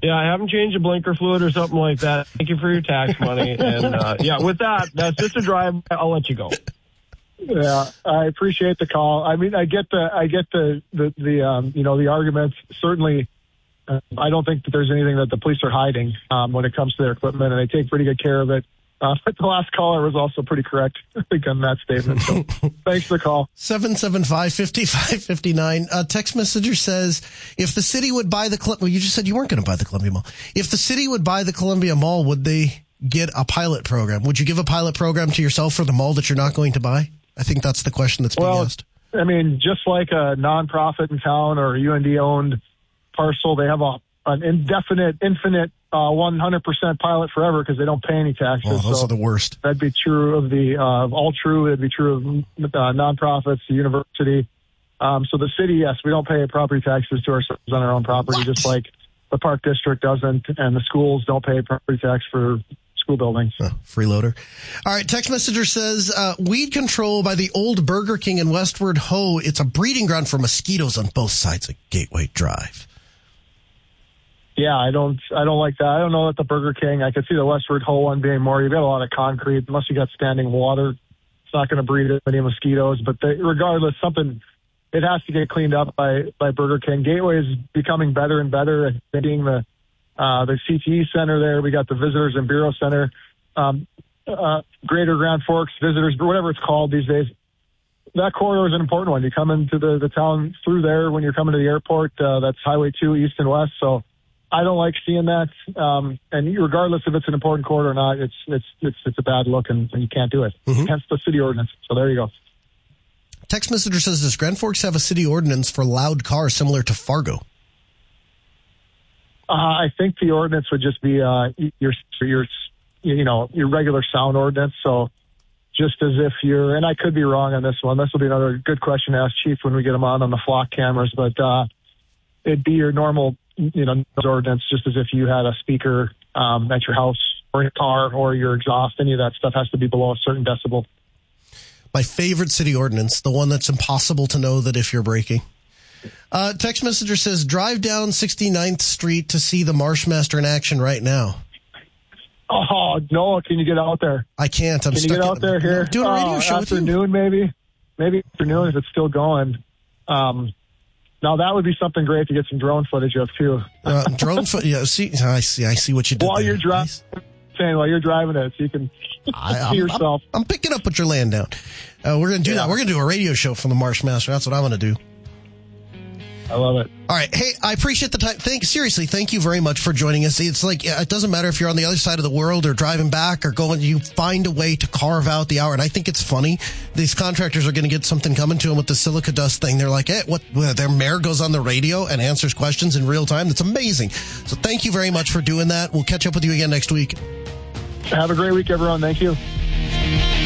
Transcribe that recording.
Yeah, I haven't changed a blinker fluid or something like that. Thank you for your tax money. And with that's just a drive. I'll let you go. Yeah, I appreciate the call. I mean, I get the arguments. Certainly, I don't think that there's anything that the police are hiding when it comes to their equipment, and they take pretty good care of it. But the last caller was also pretty correct, I think, on that statement. So thanks for the call. 775-5559. Text messenger says, if the city would buy you just said you weren't going to buy the Columbia Mall. If the city would buy the Columbia Mall, would they get a pilot program? Would you give a pilot program to yourself for the mall that you're not going to buy? I think that's the question that's being asked. I mean, just like a nonprofit in town or a UND-owned parcel, they have an infinite 100% pilot forever because they don't pay any taxes. Oh, those are the worst. That'd be true of all true. It'd be true of nonprofits, the university. So the city, yes, we don't pay property taxes to ourselves on our own property, just like the Park District doesn't, and the schools don't pay property tax for school buildings. Freeloader. All right, text messenger says, weed control by the old Burger King in Westward Ho. It's a breeding ground for mosquitoes on both sides of Gateway Drive. Yeah, I don't like that. I don't know that the Burger King, I could see the Westward Ho one being more. You've got a lot of concrete. Unless you got standing water, it's not going to breed any mosquitoes. But regardless, it has to get cleaned up by Burger King. Gateway is becoming better and better at being the CTE center there. We got the Visitors and Bureau Center, Greater Grand Forks Visitors, whatever it's called these days. That corridor is an important one. You come into the town through there when you're coming to the airport. That's Highway 2, east and west. So I don't like seeing that. And regardless if it's an important corridor or not, it's a bad look, and you can't do it. Mm-hmm. Hence the city ordinance. So there you go. Text messenger says, does Grand Forks have a city ordinance for loud cars similar to Fargo? I think the ordinance would just be your regular sound ordinance. So just as if and I could be wrong on this one. This will be another good question to ask Chief when we get him on the flock cameras. But it'd be your normal, ordinance, just as if you had a speaker at your house or your car or your exhaust. Any of that stuff has to be below a certain decibel. My favorite city ordinance, the one that's impossible to know that if you're braking. Text messenger says, drive down 69th Street to see the Marshmaster in action right now. Oh, no. Can you get out there? I can't. Can you get out there here? Doing a radio show afternoon, with you. Maybe afternoon if it's still going. Now, that would be something great to get some drone footage of, too. Drone footage. Yeah, I see what you did while there. You're driving it, so you can see yourself. I'm picking up what you're laying down. We're going to do that. We're going to do a radio show from the Marshmaster. That's what I'm going to do. I love it. All right. Hey, I appreciate the time. Seriously, thank you very much for joining us. It's like, it doesn't matter if you're on the other side of the world or driving back or you find a way to carve out the hour. And I think it's funny. These contractors are going to get something coming to them with the silica dust thing. They're like, their mayor goes on the radio and answers questions in real time. That's amazing. So thank you very much for doing that. We'll catch up with you again next week. Have a great week, everyone. Thank you.